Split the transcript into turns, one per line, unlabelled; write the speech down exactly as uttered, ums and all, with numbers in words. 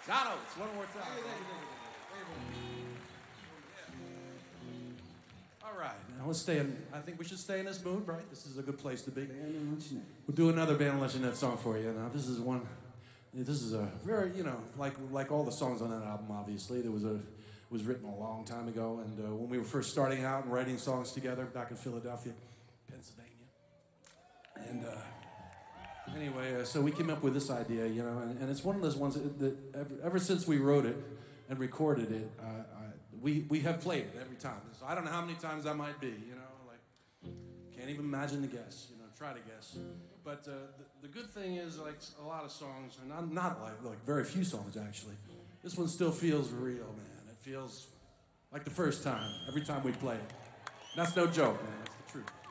Jono, it's one more time. All right, now let's stay in, I think we should stay in this mood, right? This is a good place to be. We'll do another Band Unless You Net song for you. Now, this is one, this is a very, you know, like like all the songs on that album, obviously. There was a, it was written a long time ago, and uh, when we were first starting out and writing songs together back in Philadelphia, Pennsylvania. And uh, anyway, uh, so we came up with this idea, you know, and, and it's one of those ones that, that ever, ever since we wrote it and recorded it, uh, I, we, we have played it every time. So I don't know how many times that might be, you know, like, can't even imagine the guess, you know, try to guess. But uh, the, the good thing is, like, a lot of songs, and not, not like, like very few songs, actually, this one still feels real, man. It feels like the first time, every time we play it. That's no joke, man. That's the truth.